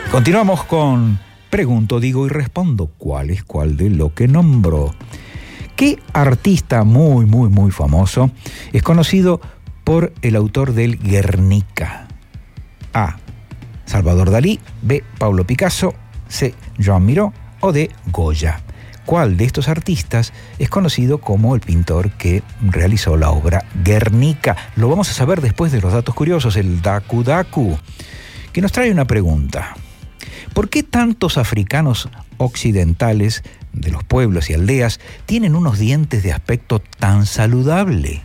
Continuamos con Pregunto, digo y respondo. ¿Cuál es cuál de lo que nombro? ¿Qué artista muy famoso es conocido por el autor del Guernica? A. Salvador Dalí. B. Pablo Picasso. C. Joan Miró. O D. Goya. ¿Cuál de estos artistas es conocido como el pintor que realizó la obra Guernica? Lo vamos a saber después de los datos curiosos, el Daku Daku, que nos trae una pregunta. ¿Por qué tantos africanos occidentales de los pueblos y aldeas tienen unos dientes de aspecto tan saludable?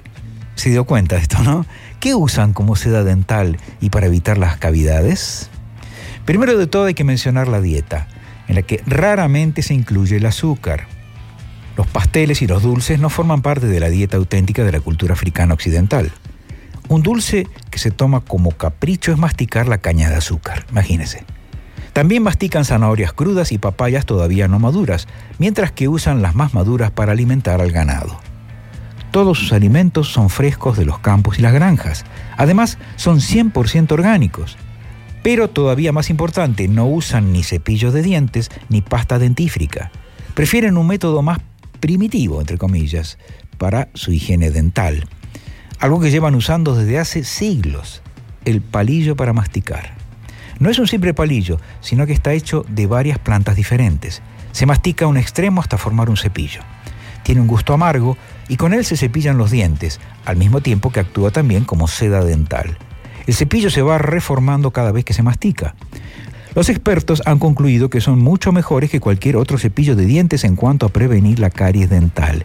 ¿Se dio cuenta de esto, no? ¿Qué usan como seda dental y para evitar las cavidades? Primero de todo hay que mencionar la dieta, en la que raramente se incluye el azúcar. Los pasteles y los dulces no forman parte de la dieta auténtica de la cultura africana occidental. Un dulce que se toma como capricho es masticar la caña de azúcar, imagínense. También mastican zanahorias crudas y papayas todavía no maduras, mientras que usan las más maduras para alimentar al ganado. Todos sus alimentos son frescos de los campos y las granjas. Además, son 100% orgánicos. Pero todavía más importante, no usan ni cepillos de dientes ni pasta dentífrica. Prefieren un método más primitivo, entre comillas, para su higiene dental. Algo que llevan usando desde hace siglos, el palillo para masticar. No es un simple palillo, sino que está hecho de varias plantas diferentes. Se mastica a un extremo hasta formar un cepillo. Tiene un gusto amargo y con él se cepillan los dientes, al mismo tiempo que actúa también como seda dental. El cepillo se va reformando cada vez que se mastica. Los expertos han concluido que son mucho mejores que cualquier otro cepillo de dientes en cuanto a prevenir la caries dental.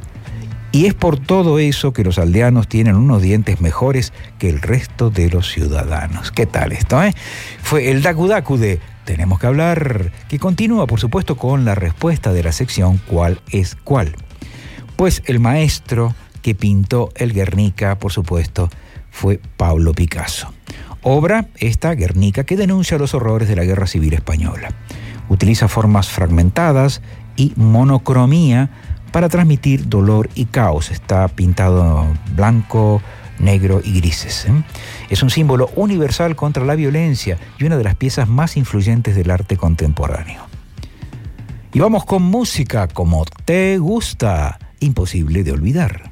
Y es por todo eso que los aldeanos tienen unos dientes mejores que el resto de los ciudadanos. ¿Qué tal esto, Fue el Daku Daku de Tenemos que hablar, que continúa, por supuesto, con la respuesta de la sección ¿Cuál es cuál? Pues el maestro que pintó el Guernica, por supuesto, fue Pablo Picasso. Obra esta, Guernica, que denuncia los horrores de la Guerra Civil Española. Utiliza formas fragmentadas y monocromía para transmitir dolor y caos. Está pintado blanco, negro y grises. Es un símbolo universal contra la violencia y una de las piezas más influyentes del arte contemporáneo. Y vamos con música como te gusta, imposible de olvidar.